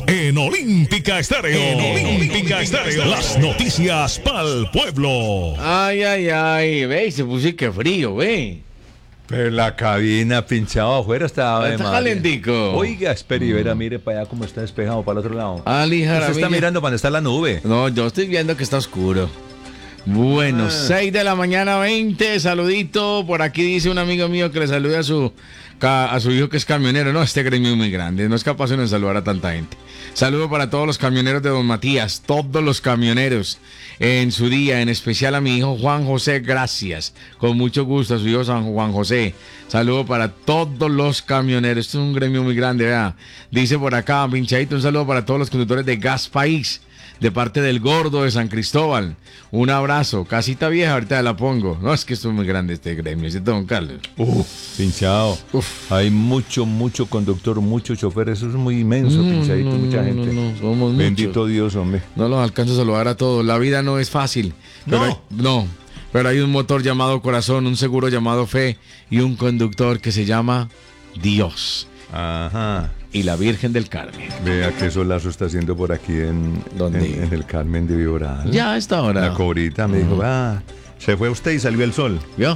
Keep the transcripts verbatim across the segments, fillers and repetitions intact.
En Olímpica Estéreo. En Olímpica Estéreo. Las noticias pa'l pueblo. Ay, ay, ay, ve, se puso que frío, ve. Pero la cabina pinchado afuera estaba. Está calentico. Oiga, espere y verá, mire para allá cómo está despejado para el otro lado. Ali Jaramillo. Usted está mirando para donde está la nube. No, yo estoy viendo que está oscuro. Bueno, Ah. seis de la mañana, veinte, saludito. Por aquí dice un amigo mío que le salude a su, a su hijo que es camionero. No, este gremio es muy grande, no es capaz de saludar a tanta gente. Saludo para todos los camioneros de Don Matías, todos los camioneros en su día, en especial a mi hijo Juan José, gracias. Con mucho gusto a su hijo San Juan José. Saludo para todos los camioneros, esto es un gremio muy grande, ¿verdad? Dice por acá, pinchadito, un saludo para todos los conductores de Gas País, de parte del Gordo de San Cristóbal. Un abrazo. Casita vieja, ahorita la pongo. No, es que esto es muy grande este gremio, ¿cierto, don Carlos? Uf, pinchado. Uf. Hay mucho, mucho conductor, mucho chofer. Eso es muy inmenso, No, pinchadito, no, mucha no, gente. no, no, somos Bendito muchos. Dios, hombre. No los alcanzo a saludar a todos. La vida no es fácil. Pero No. hay, no. Pero hay un motor llamado corazón, un seguro llamado fe y un conductor que se llama Dios. Ajá. Y la Virgen del Carmen. Vea qué solazo está haciendo por aquí en, ¿Dónde? en, en el Carmen de Vibral. Ya a esta hora. La cobrita me dijo, ah, se fue usted y salió el sol. ¿Vio?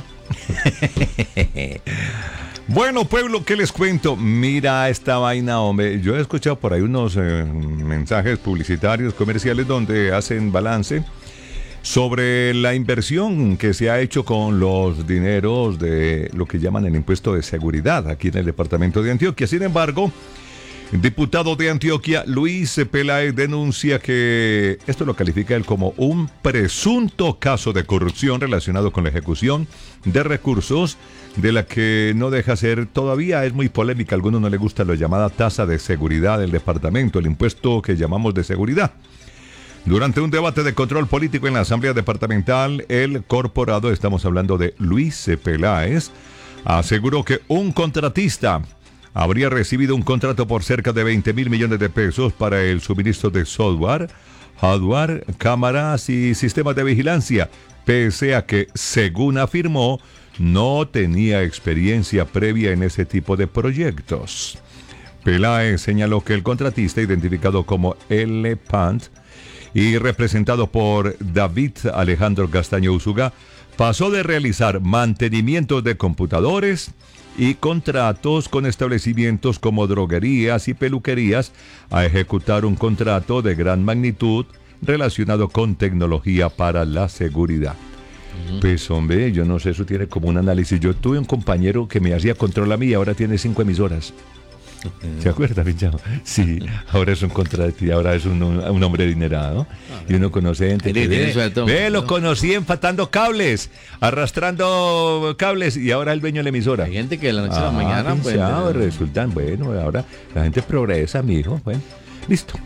Bueno, pueblo, ¿qué les cuento? Mira esta vaina, hombre. Yo he escuchado por ahí unos eh, mensajes publicitarios, comerciales, donde hacen balance sobre la inversión que se ha hecho con los dineros de lo que llaman el impuesto de seguridad aquí en el departamento de Antioquia. Sin embargo, el diputado de Antioquia, Luis Peláez, denuncia que esto lo califica él como un presunto caso de corrupción relacionado con la ejecución de recursos, de la que no deja ser, todavía es muy polémica. A algunos no les gusta la llamada tasa de seguridad del departamento, el impuesto que llamamos de seguridad. Durante un debate de control político en la Asamblea Departamental, el corporado, estamos hablando de Luis Peláez, aseguró que un contratista habría recibido un contrato por cerca de veinte mil millones de pesos para el suministro de software, hardware, cámaras y sistemas de vigilancia, pese a que, según afirmó, no tenía experiencia previa en ese tipo de proyectos. Peláez señaló que el contratista, identificado como L. Pant y representado por David Alejandro Castaño Usuga, pasó de realizar mantenimientos de computadores y contratos con establecimientos como droguerías y peluquerías a ejecutar un contrato de gran magnitud relacionado con tecnología para la seguridad. Uh-huh. Pues hombre, yo no sé, eso tiene como un análisis. Yo tuve un compañero que me hacía control a mí y ahora tiene cinco emisoras. ¿Se acuerda, pinchado? Sí, ahora es un contrato y ahora es un, un hombre adinerado. Y uno conoce gente que ve, ve, lo conocí empatando cables, arrastrando cables, y ahora el dueño de la emisora. Hay gente que de la noche ah, a la mañana pinchado, pues, resultan, bueno, ahora la gente progresa, mijo. Bueno, listo.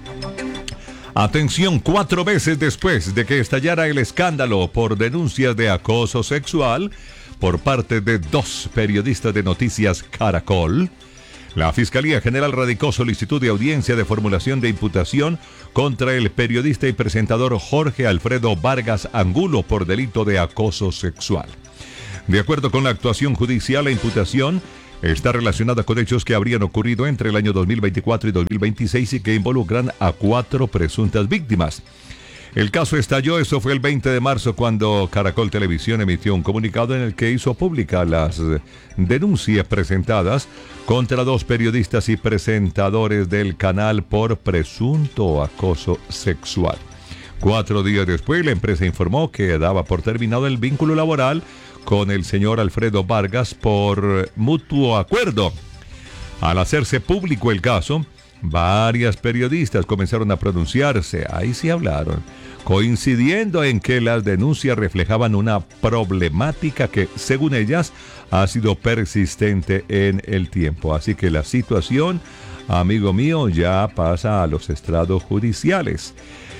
Atención, cuatro meses después de que estallara el escándalo por denuncias de acoso sexual por parte de dos periodistas de Noticias Caracol, la Fiscalía General radicó solicitud de audiencia de formulación de imputación contra el periodista y presentador Jorge Alfredo Vargas Angulo por delito de acoso sexual. De acuerdo con la actuación judicial, la imputación está relacionada con hechos que habrían ocurrido entre el año dos mil veinticuatro y dos mil veintiséis y que involucran a cuatro presuntas víctimas. El caso estalló, eso fue el veinte de marzo, cuando Caracol Televisión emitió un comunicado en el que hizo pública las denuncias presentadas contra dos periodistas y presentadores del canal por presunto acoso sexual. Cuatro días después, la empresa informó que daba por terminado el vínculo laboral con el señor Alfredo Vargas por mutuo acuerdo. Al hacerse público el caso, varias periodistas comenzaron a pronunciarse, ahí sí hablaron, coincidiendo en que las denuncias reflejaban una problemática que, según ellas, ha sido persistente en el tiempo. Así que la situación, amigo mío, ya pasa a los estrados judiciales.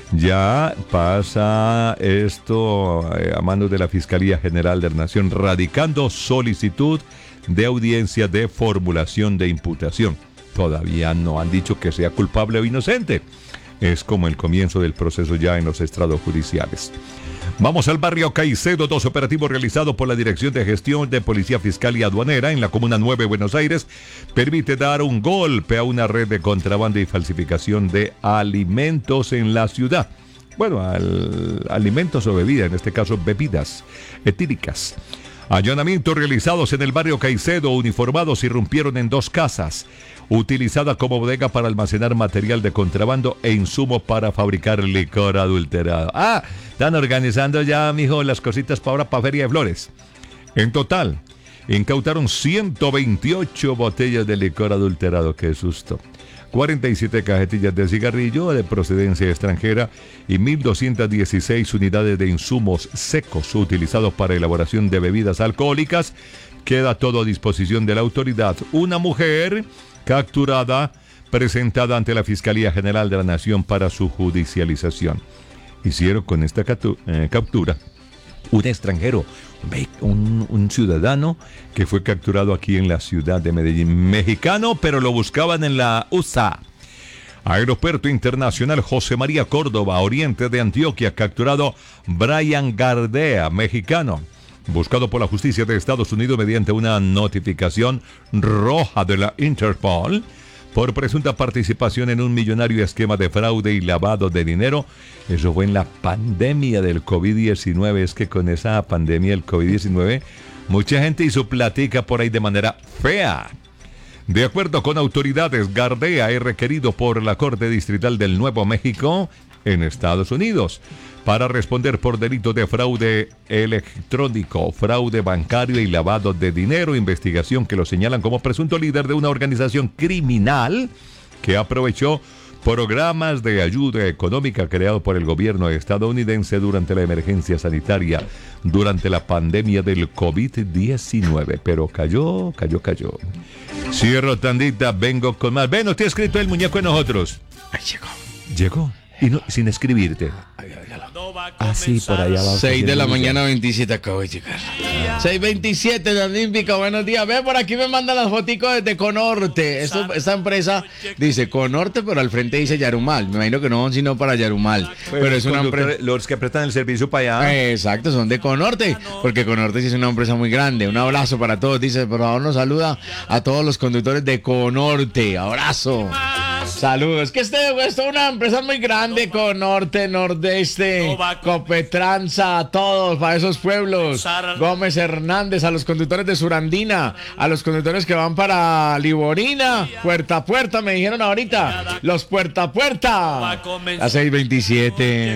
Ya pasa esto a manos de la Fiscalía General de la Nación, radicando solicitud de audiencia de formulación de imputación. Todavía no han dicho que sea culpable o inocente. Es como el comienzo del proceso ya en los estrados judiciales. Vamos al barrio Caicedo, dos operativos realizados por la Dirección de Gestión de Policía Fiscal y Aduanera en la Comuna nueve, Buenos Aires, permite dar un golpe a una red de contrabando y falsificación de alimentos en la ciudad. Bueno, al, alimentos o bebidas, en este caso bebidas etíricas. Allanamientos realizados en el barrio Caicedo, uniformados irrumpieron en dos casas, utilizada como bodega para almacenar material de contrabando e insumos para fabricar licor adulterado. Ah, están organizando ya, mijo, las cositas para ahora para Feria de Flores. En total, incautaron ciento veintiocho botellas de licor adulterado, qué susto. cuarenta y siete cajetillas de cigarrillo de procedencia extranjera y mil doscientas dieciséis unidades de insumos secos utilizados para elaboración de bebidas alcohólicas. Queda todo a disposición de la autoridad. Una mujer capturada, presentada ante la Fiscalía General de la Nación para su judicialización. Hicieron con esta captu- eh, captura un extranjero, un, un ciudadano que fue capturado aquí en la ciudad de Medellín. Mexicano, pero lo buscaban en la U S A. Aeropuerto Internacional José María Córdoba, oriente de Antioquia, capturado Brian Gardea, mexicano, buscado por la justicia de Estados Unidos mediante una notificación roja de la Interpol por presunta participación en un millonario esquema de fraude y lavado de dinero. Eso fue en la pandemia del COVID diecinueve. Es que con esa pandemia del COVID diecinueve, mucha gente hizo platica por ahí de manera fea. De acuerdo con autoridades, Gardea es requerido por la Corte Distrital del Nuevo México en Estados Unidos para responder por delito de fraude electrónico, fraude bancario y lavado de dinero, investigación que lo señalan como presunto líder de una organización criminal que aprovechó programas de ayuda económica creados por el gobierno estadounidense durante la emergencia sanitaria, durante la pandemia del COVID diecinueve. Pero cayó, cayó, cayó. Cierro tandita, vengo con más. Ven, no te ha escrito el muñeco de nosotros. Ay, llegó. Llegó. Y no, sin escribirte. Ah, sí, por allá va. seis de la mañana, veintisiete, acabo de llegar. seis veintisiete, la Olímpica, buenos días. Ve, por aquí me mandan las foticos desde Conorte. Esto, esta empresa dice Conorte, pero al frente dice Yarumal. Me imagino que no son sino para Yarumal. Pero, pero es una empresa. Los que prestan el servicio para allá. Exacto, son de Conorte, porque Conorte sí es una empresa muy grande. Un abrazo para todos. Dice, por favor, nos saluda a todos los conductores de Conorte. Abrazo. Saludos. Que este esto es una empresa muy grande, Conorte, Nordeste, Copetranza, a todos, para esos pueblos. Gómez Hernández, a los conductores de Surandina, a los conductores que van para Liborina, puerta a puerta, me dijeron ahorita. Los puerta a puerta. A seis veintisiete.